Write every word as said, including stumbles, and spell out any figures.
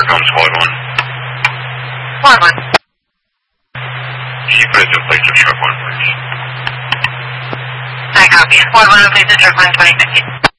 comes Squad one. Squad one. Can you put it in place of truck one, please? I copy. Squad one, please, to truck one, twenty fifty.